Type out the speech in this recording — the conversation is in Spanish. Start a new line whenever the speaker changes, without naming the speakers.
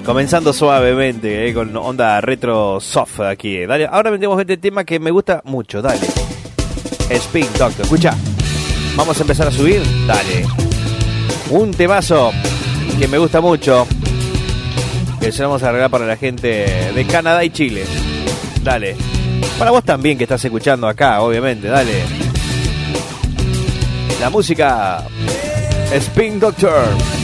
Comenzando suavemente, con onda retro soft aquí. Dale, ahora metemos este tema que me gusta mucho, dale. Spin Doctor, escucha. Vamos a empezar a subir, dale. Un temazo que me gusta mucho, que se lo vamos a arreglar para la gente de Canadá y Chile. Dale. Para vos también que estás escuchando acá, obviamente, dale. La música Spin Doctor.